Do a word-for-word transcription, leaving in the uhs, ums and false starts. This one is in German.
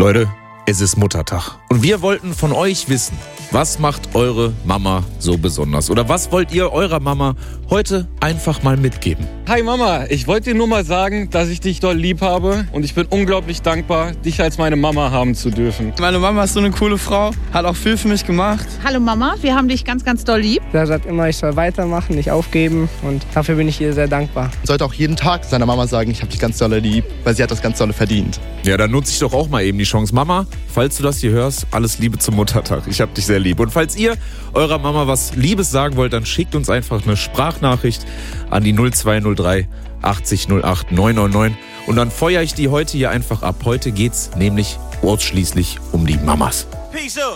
Leute, es ist Muttertag und wir wollten von euch wissen, was macht eure Mama so besonders? Oder was wollt ihr eurer Mama heute einfach mal mitgeben? Hi Mama, ich wollte dir nur mal sagen, dass ich dich doll lieb habe und ich bin unglaublich dankbar, dich als meine Mama haben zu dürfen. Meine Mama ist so eine coole Frau, hat auch viel für mich gemacht. Hallo Mama, wir haben dich ganz, ganz doll lieb. Sie sagt immer, ich soll weitermachen, nicht aufgeben und dafür bin ich ihr sehr dankbar. Man sollte auch jeden Tag seiner Mama sagen, ich habe dich ganz doll lieb, weil sie hat das ganz doll verdient. Ja, dann nutze ich doch auch mal eben die Chance. Mama, falls du das hier hörst, alles Liebe zum Muttertag. Ich hab dich sehr lieb. Und falls ihr eurer Mama was Liebes sagen wollt, dann schickt uns einfach eine Sprachnachricht an die null zwei null drei achtzig null acht neun neun neun und dann feuere ich die heute hier einfach ab. Heute geht's nämlich ausschließlich um die Mamas. Peace up.